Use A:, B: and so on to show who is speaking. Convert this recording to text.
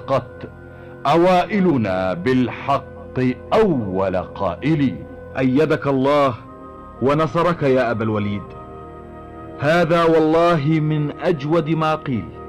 A: صدقت أوائلنا بالحق أول قائل.
B: أيدك الله ونصرك يا أبا الوليد، هذا والله من أجود ما قيل.